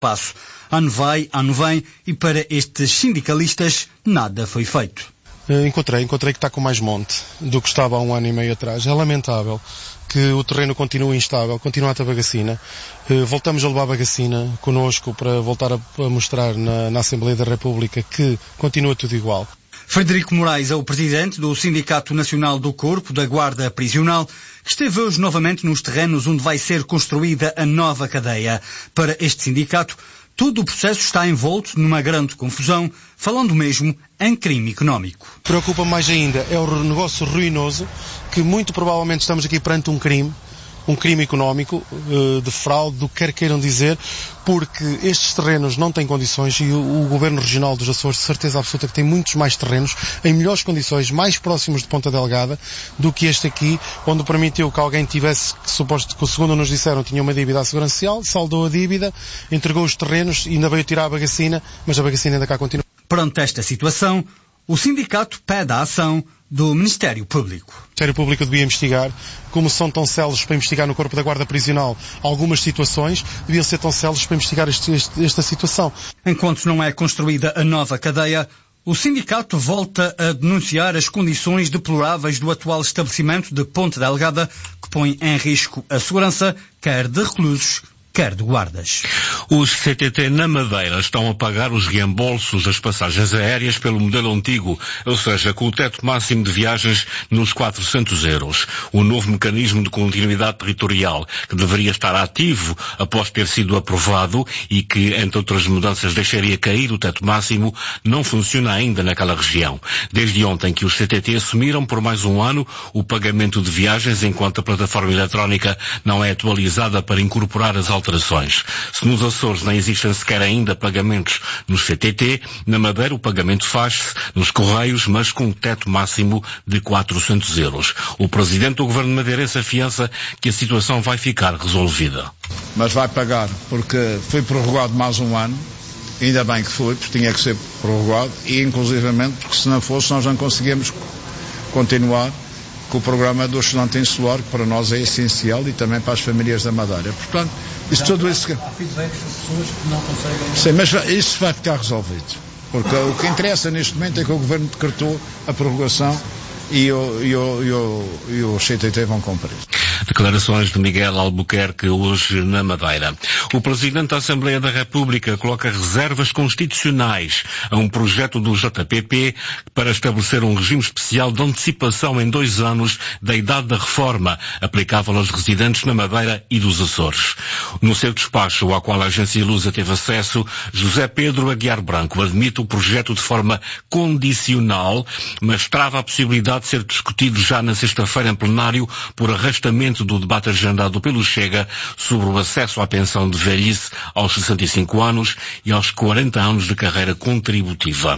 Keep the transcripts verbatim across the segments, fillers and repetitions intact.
passo. Ano vai, ano vem, e para estes sindicalistas nada foi feito. Encontrei, encontrei que está com mais monte do que estava há um ano e meio atrás. É lamentável que o terreno continue instável, continua a ter bagacina. Voltamos a levar a bagacina connosco para voltar a mostrar na, na Assembleia da República que continua tudo igual. Frederico Moraes é o presidente do Sindicato Nacional do Corpo da Guarda Prisional, que esteve hoje novamente nos terrenos onde vai ser construída a nova cadeia. Para este sindicato, todo o processo está envolto numa grande confusão, falando mesmo em crime económico. Preocupa mais ainda é o negócio ruinoso, que muito provavelmente estamos aqui perante um crime, um crime económico, de fraude, do que quer queiram dizer, porque estes terrenos não têm condições e o, o Governo Regional dos Açores, de certeza absoluta, que tem muitos mais terrenos, em melhores condições, mais próximos de Ponta Delgada, do que este aqui, onde permitiu que alguém tivesse, que suposto que segundo nos disseram, tinha uma dívida à Segurança Social, saldou a dívida, entregou os terrenos e ainda veio tirar a bagacina, mas a bagacina ainda cá continua. Perante esta situação, o sindicato pede a ação do Ministério Público. O Ministério Público devia investigar, como são tão céleres para investigar no Corpo da Guarda Prisional algumas situações, deviam ser tão céleres para investigar este, este, esta situação. Enquanto não é construída a nova cadeia, o sindicato volta a denunciar as condições deploráveis do atual estabelecimento de Ponta Delgada, que põe em risco a segurança, quer de reclusos, quer de guardas. Os C T T na Madeira estão a pagar os reembolsos das passagens aéreas pelo modelo antigo, ou seja, com o teto máximo de viagens nos quatrocentos euros. O novo mecanismo de continuidade territorial, que deveria estar ativo após ter sido aprovado e que, entre outras mudanças, deixaria cair o teto máximo, não funciona ainda naquela região. Desde ontem que os C T T assumiram por mais um ano o pagamento de viagens, enquanto a plataforma eletrónica não é atualizada para incorporar as alterações. Se nos Açores não existem sequer ainda pagamentos nos C T T, na Madeira o pagamento faz-se nos Correios, mas com um teto máximo de quatrocentos euros. O presidente do Governo madeirense afiança que a situação vai ficar resolvida. Mas vai pagar, porque foi prorrogado mais um ano, ainda bem que foi, porque tinha que ser prorrogado, e inclusivamente porque se não fosse nós não conseguíamos continuar com o programa do estudante insular, que para nós é essencial e também para as famílias da Madeira. Portanto, isso tudo isso... Há feedbacks de pessoas que não conseguem... Sim, mas isso vai ficar resolvido. Porque o que interessa neste momento é que o Governo decretou a prorrogação e o, e o, e o, e o C T T vão cumprir. Declarações de Miguel Albuquerque hoje na Madeira. O Presidente da Assembleia da República coloca reservas constitucionais a um projeto do J P P para estabelecer um regime especial de antecipação em dois anos da idade da reforma, aplicável aos residentes na Madeira e dos Açores. No seu despacho, ao qual a agência Lusa teve acesso, José Pedro Aguiar Branco admite o projeto de forma condicional, mas trava a possibilidade de ser discutido já na sexta-feira em plenário por arrastamento do debate agendado pelo Chega sobre o acesso à pensão de velhice aos sessenta e cinco anos e aos quarenta anos de carreira contributiva.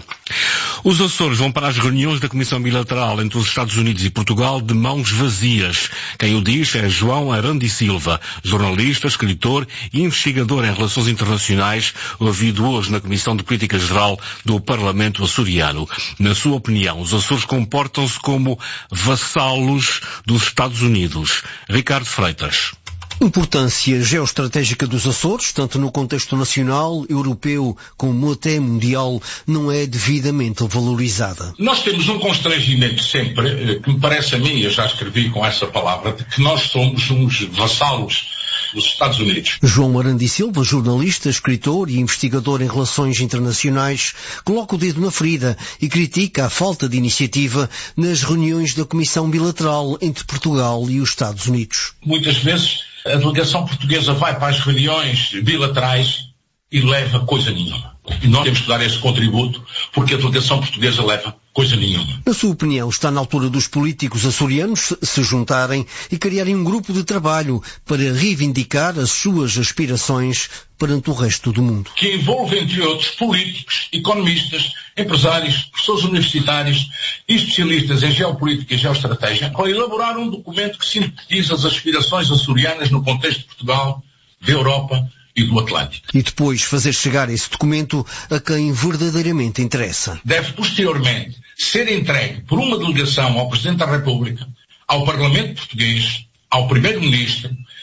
Os Açores vão para as reuniões da Comissão Bilateral entre os Estados Unidos e Portugal de mãos vazias. Quem o diz é João Arandi Silva, jornalista, escritor e investigador em relações internacionais, ouvido hoje na Comissão de Política Geral do Parlamento açoriano. Na sua opinião, os Açores comportam-se como vassalos dos Estados Unidos. Ricardo Freitas. Importância geoestratégica dos Açores, tanto no contexto nacional, europeu, como até mundial, não é devidamente valorizada. Nós temos um constrangimento sempre, que me parece a mim, eu já escrevi com essa palavra, de que nós somos uns vassalos dos Estados Unidos. João Arandi Silva, jornalista, escritor e investigador em relações internacionais, coloca o dedo na ferida e critica a falta de iniciativa nas reuniões da Comissão Bilateral entre Portugal e os Estados Unidos. Muitas vezes a delegação portuguesa vai para as reuniões bilaterais e leva coisa nenhuma. E nós temos que dar esse contributo porque a delegação portuguesa leva coisa nenhuma. Na sua opinião, está na altura dos políticos açorianos se juntarem e criarem um grupo de trabalho para reivindicar as suas aspirações perante o resto do mundo. Que envolve, entre outros, políticos, economistas, empresários, professores universitários e especialistas em geopolítica e geoestratégia para elaborar um documento que sintetiza as aspirações açorianas no contexto de Portugal, da Europa e do Atlântico. E depois fazer chegar esse documento a quem verdadeiramente interessa. Deve posteriormente ser entregue por uma delegação ao Presidente da República, ao Parlamento Português, ao Primeiro-Ministro,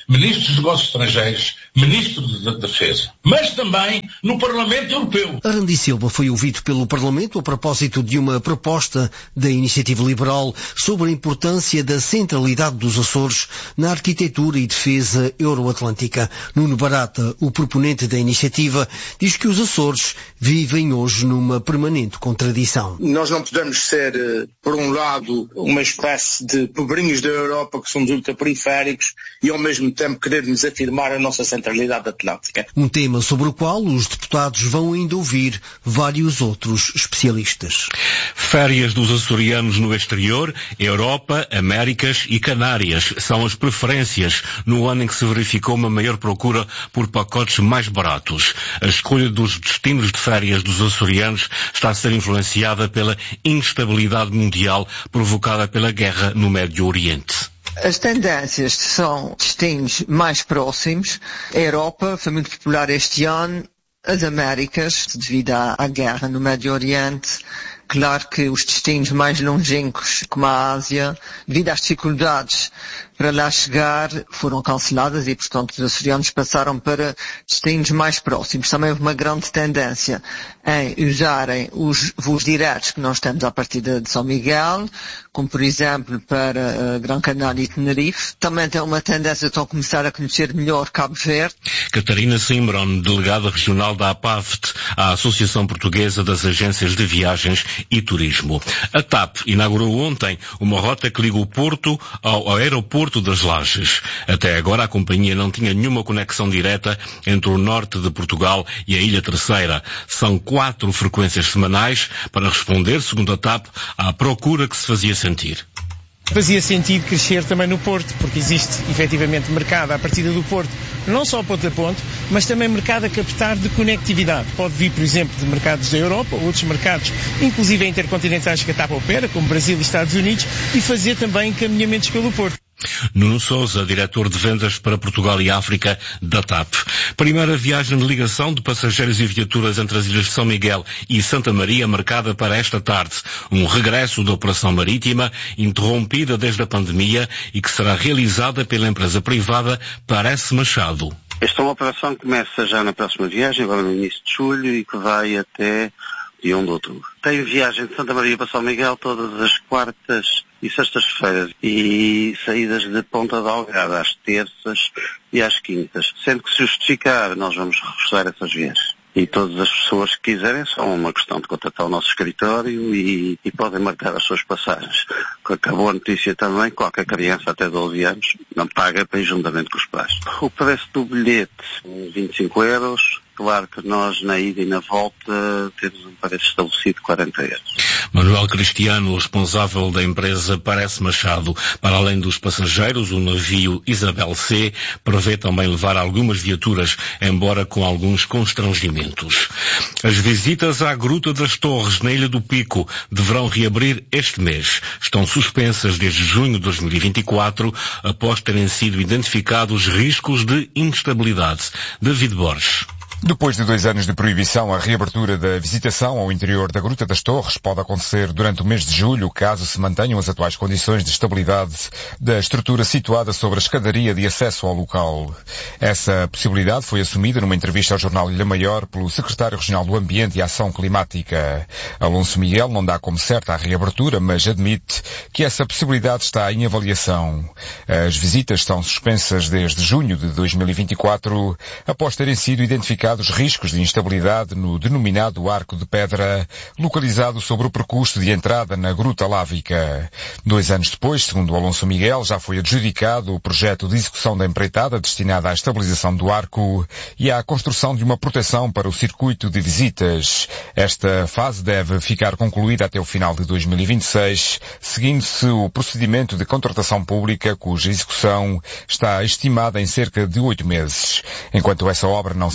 ministros dos negócios estrangeiros, ministros da defesa, mas também no Parlamento Europeu. Arandi Silva foi ouvido pelo Parlamento a propósito de uma proposta da Iniciativa Liberal sobre a importância da centralidade dos Açores na arquitetura e defesa euroatlântica. Nuno Barata, o proponente da iniciativa, diz que os Açores vivem hoje numa permanente contradição. Nós não podemos ser, por um lado, uma espécie de pobrinhos da Europa que somos ultraperiféricos e ao mesmo tempo querermos afirmar a nossa centralidade atlântica. Um tema sobre o qual os deputados vão ainda ouvir vários outros especialistas. Férias dos açorianos no exterior, Europa, Américas e Canárias são as preferências no ano em que se verificou uma maior procura por pacotes mais baratos. A escolha dos destinos de férias dos açorianos está a ser influenciada pela instabilidade mundial provocada pela guerra no Médio Oriente. As tendências são destinos mais próximos. A Europa foi muito popular este ano. As Américas, devido à, à guerra no Médio Oriente. Claro que os destinos mais longínquos, como a Ásia, devido às dificuldades para lá chegar, foram canceladas e, portanto, os açorianos passaram para destinos mais próximos. Também houve uma grande tendência em usarem os voos diretos que nós temos à partida de São Miguel, como, por exemplo, para uh, Gran Canária e Tenerife. Também tem uma tendência de começar a conhecer melhor Cabo Verde. Catarina Simron, delegada regional da APAVT, a Associação Portuguesa das Agências de Viagens e Turismo. A TAP inaugurou ontem uma rota que liga o Porto ao aeroporto das Lajes. Até agora a companhia não tinha nenhuma conexão direta entre o norte de Portugal e a Ilha Terceira. São quatro frequências semanais para responder, segundo a TAP, à procura que se fazia sentir. Fazia sentido crescer também no Porto, porque existe efetivamente mercado à partida do Porto, não só ponto a ponto, mas também mercado a captar de conectividade. Pode vir, por exemplo, de mercados da Europa, outros mercados, inclusive intercontinentais que a TAP opera, como Brasil e Estados Unidos, e fazer também encaminhamentos pelo Porto. Nuno Sousa, diretor de vendas para Portugal e África da TAP. Primeira viagem de ligação de passageiros e viaturas entre as ilhas de São Miguel e Santa Maria marcada para esta tarde. Um regresso da operação marítima interrompida desde a pandemia e que será realizada pela empresa privada Parece Machado. Esta é uma operação que começa já na próxima viagem, agora no início de julho, e que vai até dia um de outubro. Tem viagem de Santa Maria para São Miguel todas as quartas e sextas-feiras e saídas de Ponta da Algada às terças e às quintas. Sendo que se justificar, nós vamos reforçar essas viagens. E todas as pessoas que quiserem, só uma questão de contratar o nosso escritório e, e podem marcar as suas passagens. Acabou a notícia também, qualquer criança até doze anos não paga para ir juntamente com os pais. O preço do bilhete, vinte e cinco euros. Claro que nós, na ida e na volta, temos um preço estabelecido de quarenta euros. Manuel Cristiano, responsável da empresa Parece Machado. Para além dos passageiros, o navio Isabel C prevê também levar algumas viaturas, embora com alguns constrangimentos. As visitas à Gruta das Torres, na Ilha do Pico, deverão reabrir este mês. Estão suspensas desde junho de dois mil e vinte e quatro, após terem sido identificados riscos de instabilidade. David Borges. Depois de dois anos de proibição, a reabertura da visitação ao interior da Gruta das Torres pode acontecer durante o mês de julho, caso se mantenham as atuais condições de estabilidade da estrutura situada sobre a escadaria de acesso ao local. Essa possibilidade foi assumida numa entrevista ao jornal Ilha Maior pelo secretário regional do Ambiente e Ação Climática. Alonso Miguel não dá como certa a reabertura, mas admite que essa possibilidade está em avaliação. As visitas estão suspensas desde junho de dois mil e vinte e quatro, após terem sido identificados os riscos de instabilidade no denominado Arco de Pedra, localizado sobre o percurso de entrada na Gruta Lávica. Dois anos depois, segundo Alonso Miguel, já foi adjudicado o projeto de execução da empreitada destinada à estabilização do arco e à construção de uma proteção para o circuito de visitas. Esta fase deve ficar concluída até o final de dois mil e vinte e seis, seguindo-se o procedimento de contratação pública, cuja execução está estimada em cerca de oito meses. Enquanto essa obra não se concretiza,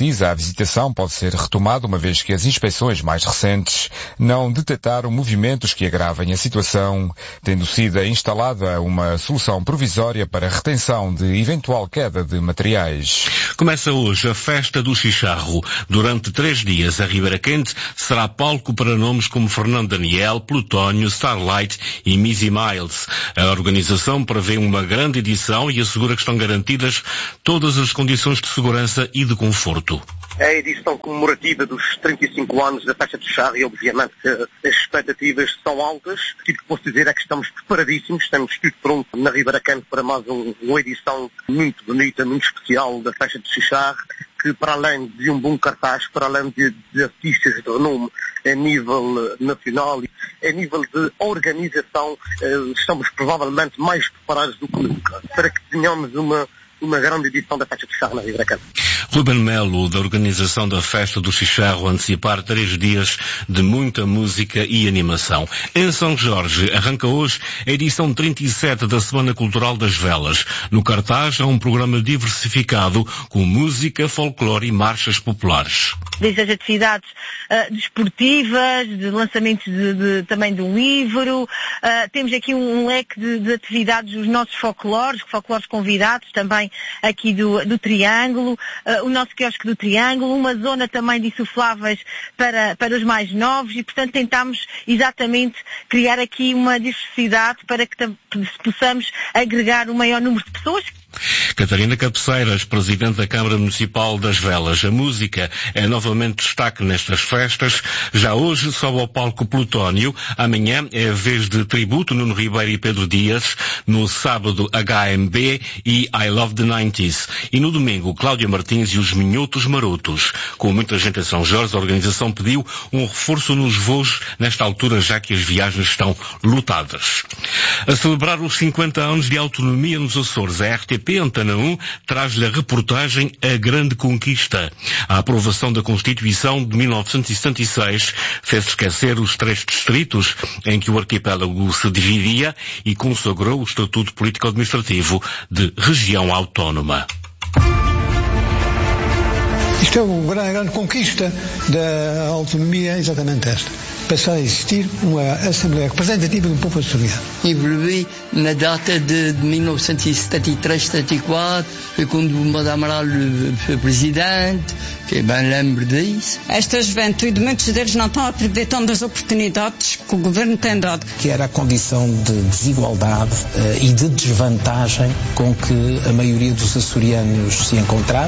concretiza, a visitação pode ser retomada uma vez que as inspeções mais recentes não detectaram movimentos que agravem a situação, tendo sido instalada uma solução provisória para a retenção de eventual queda de materiais. Começa hoje a Festa do Chicharro. Durante três dias, a Ribeira Quente será palco para nomes como Fernando Daniel, Plutónio, Starlight e Missy Miles. A organização prevê uma grande edição e assegura que estão garantidas todas as condições de segurança e de conforto. É a edição comemorativa dos trinta e cinco anos da Festa do Chicharro e, obviamente, as expectativas são altas. O que posso dizer é que estamos preparadíssimos, temos tudo pronto na Ribeira Quente para mais um, uma edição muito bonita, muito especial da Festa do Chicharro, que para além de um bom cartaz, para além de, de artistas de renome a nível nacional, a nível de organização, estamos provavelmente mais preparados do que nunca para que tenhamos uma uma grande edição da Festa do Chicharro na Ribeira Quente. Ruben Melo, da organização da Festa do Chicharro, antecipar três dias de muita música e animação. Em São Jorge, arranca hoje a edição trinta e sete da Semana Cultural das Velas. No cartaz há um programa diversificado com música, folclore e marchas populares. Desde as atividades uh, desportivas, de lançamentos de, de, também de um livro, uh, temos aqui um, um leque de, de atividades dos nossos folclores, folclores convidados também aqui do, do Triângulo, uh, o nosso quiosque do Triângulo, uma zona também de insufláveis para, para os mais novos e, portanto, tentámos exatamente criar aqui uma diversidade para que possamos agregar o maior número de pessoas. Catarina Cabeceiras, Presidente da Câmara Municipal das Velas. A música é novamente destaque nestas festas. Já hoje sobe ao palco Plutónio. Amanhã é a vez de tributo Nuno Ribeiro e Pedro Dias. No sábado, H M B e I Love the nineties. E no domingo, Cláudia Martins e os Minhotos Marotos. Com muita gente em São Jorge, a organização pediu um reforço nos voos nesta altura, já que as viagens estão lotadas. A celebrar os cinquenta anos de autonomia nos Açores, a R T P Antena um traz-lhe a reportagem A Grande Conquista. A aprovação da Constituição de mil novecentos e setenta e seis fez esquecer os três distritos em que o arquipélago se dividia e consagrou o Estatuto Político-Administrativo de Região Autónoma. Isto é a grande conquista da autonomia, exatamente esta. Passar a existir uma Assembleia representativa do povo açoriano. Evoluí na data de mil novecentos e setenta e três, setenta e quatro, foi quando o Madame Amaral foi presidente, que bem lembro disso. Esta juventude, muitos deles não estão aproveitando as oportunidades que o governo tem dado. Que era a condição de desigualdade uh, e de desvantagem com que a maioria dos açorianos se encontrava.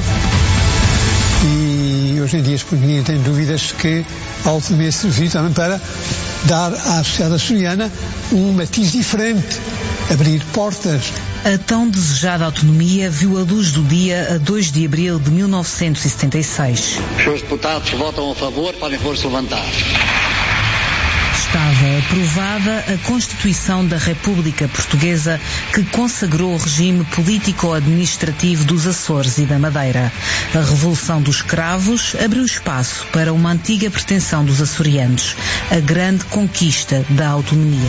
E hoje em dia ninguém tem dúvidas que a autonomia serviu também para dar à sociedade açoriana um matiz diferente, abrir portas. A tão desejada autonomia viu a luz do dia a dois de abril de mil novecentos e setenta e seis. Os seus deputados que votam a favor podem pôr-se levantar. Estava aprovada a Constituição da República Portuguesa que consagrou o regime político-administrativo dos Açores e da Madeira. A Revolução dos Cravos abriu espaço para uma antiga pretensão dos açorianos, a grande conquista da autonomia.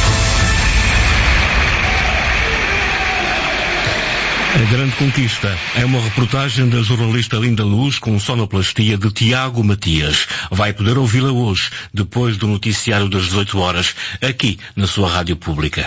A Grande Conquista é uma reportagem da jornalista Linda Luz com sonoplastia de Tiago Matias. Vai poder ouvi-la hoje, depois do noticiário das dezoito horas, aqui na sua rádio pública.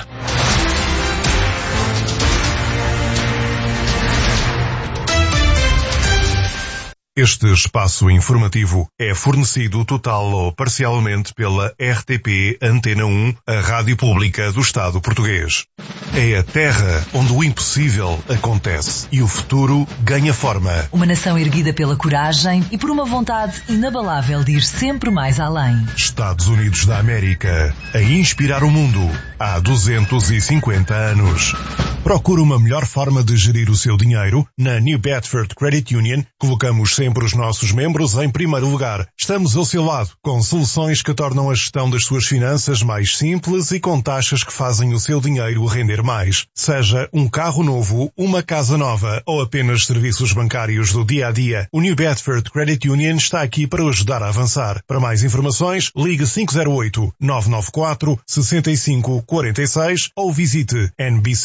Este espaço informativo é fornecido total ou parcialmente pela R T P Antena um, a rádio pública do Estado português. É a terra onde o impossível acontece e o futuro ganha forma. Uma nação erguida pela coragem e por uma vontade inabalável de ir sempre mais além. Estados Unidos da América, a inspirar o mundo há duzentos e cinquenta anos. Procura uma melhor forma de gerir o seu dinheiro? Na New Bedford Credit Union, colocamos sempre os nossos membros em primeiro lugar. Estamos ao seu lado, com soluções que tornam a gestão das suas finanças mais simples e com taxas que fazem o seu dinheiro render mais. Seja um carro novo, uma casa nova ou apenas serviços bancários do dia a dia, o New Bedford Credit Union está aqui para o ajudar a avançar. Para mais informações, ligue cinco zero oito, nove nove quatro, seis cinco quatro seis ou visite n b c u for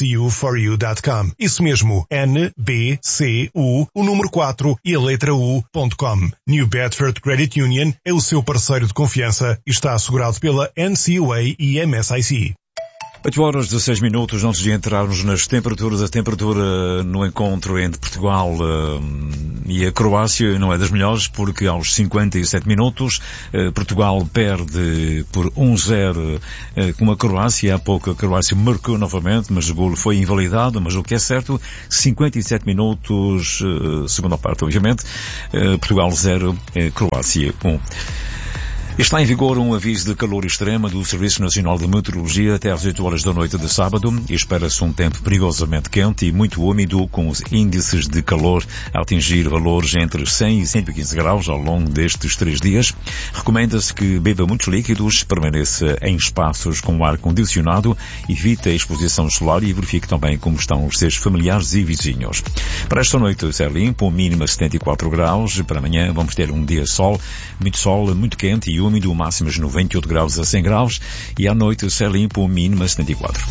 for you ponto com. Isso mesmo, N B C U, o número quatro e a letra U ponto com. New Bedford Credit Union é o seu parceiro de confiança e está assegurado pela N C U A e M S I C. oito horas e dezesseis minutos antes de entrarmos nas temperaturas. A temperatura no encontro entre Portugal uh, e a Croácia não é das melhores, porque aos cinquenta e sete minutos uh, Portugal perde por um zero uh, com a Croácia. Há pouco a Croácia marcou novamente, mas o golo foi invalidado. Mas o que é certo, cinquenta e sete minutos, uh, segunda parte obviamente, uh, Portugal zero, uh, Croácia um. Está em vigor um aviso de calor extremo do Serviço Nacional de Meteorologia até às oito horas da noite de sábado e espera-se um tempo perigosamente quente e muito úmido, com os índices de calor a atingir valores entre cem e cento e quinze graus ao longo destes três dias. Recomenda-se que beba muitos líquidos, permaneça em espaços com ar condicionado, evite a exposição solar e verifique também como estão os seus familiares e vizinhos. Para esta noite o céu limpo, mínima setenta e quatro graus. Para amanhã vamos ter um dia sol, muito sol, muito quente e úmido, máximas noventa e oito graus a cem graus, e à noite o céu limpo, mínima setenta e quatro.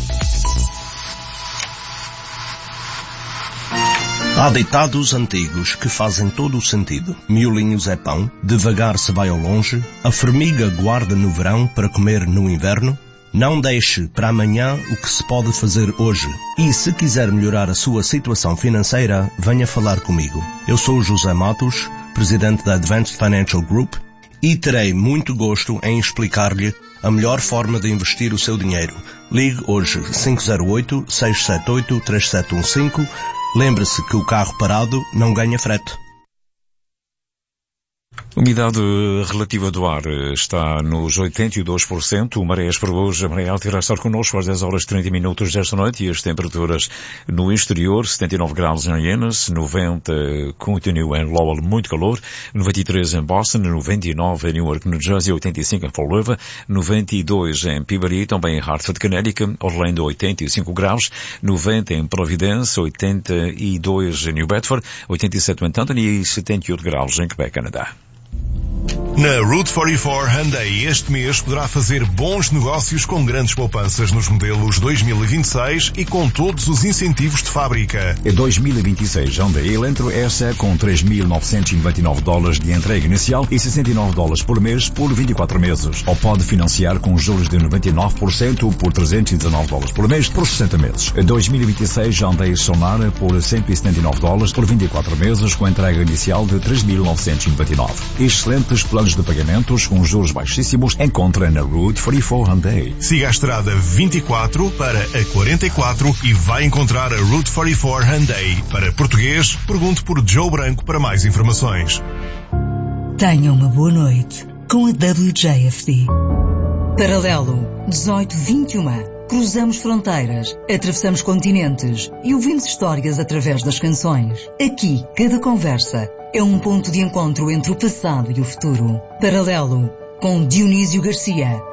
Há ditados antigos que fazem todo o sentido. Miolinhos é pão, devagar se vai ao longe, a formiga guarda no verão para comer no inverno. Não deixe para amanhã o que se pode fazer hoje. E se quiser melhorar a sua situação financeira, venha falar comigo. Eu sou o José Matos, presidente da Advanced Financial Group, e terei muito gosto em explicar-lhe a melhor forma de investir o seu dinheiro. Ligue hoje cinco zero oito, seis sete oito, três sete um cinco. Lembre-se que o carro parado não ganha frete. Umidade relativa do ar está nos oitenta e dois por cento. Marés para hoje, a maré alta irá estar connosco às dez horas e trinta minutos desta noite, e as temperaturas no exterior, setenta e nove graus em Ennis, noventa continua em Lowell, muito calor, noventa e três em Boston, noventa e nove em Newark, New Jersey, oitenta e cinco em Fall River, noventa e dois em Peabody, também em Hartford, Connecticut, Orlando, oitenta e cinco graus, noventa em Providence, oitenta e dois em New Bedford, oitenta e sete em Anthony e setenta e oito graus em Quebec, Canadá. Na Route quarenta e quatro Hyundai este mês poderá fazer bons negócios com grandes poupanças nos modelos dois mil e vinte e seis e com todos os incentivos de fábrica. Em dois mil e vinte e seis, Hyundai Elantra essa com três mil novecentos e noventa e nove dólares de entrega inicial e sessenta e nove dólares por mês por vinte e quatro meses. Ou pode financiar com juros de noventa e nove por cento por trezentos e dezanove dólares por mês por sessenta meses. Em dois mil e vinte e seis, Hyundai Sonara por cento e setenta e nove dólares por vinte e quatro meses com entrega inicial de três mil novecentos e noventa e nove. Excelentes planos de pagamentos com juros baixíssimos encontra na Route quarenta e quatro Hyundai. Siga a estrada vinte e quatro para a quarenta e quatro e vai encontrar a Route quarenta e quatro Hyundai. Para português, pergunte por Joe Branco para mais informações. Tenha uma boa noite com a W J F D. Paralelo dezoito vinte e um. Cruzamos fronteiras, atravessamos continentes e ouvimos histórias através das canções. Aqui, cada conversa é um ponto de encontro entre o passado e o futuro. Paralelo, com Dionísio Garcia,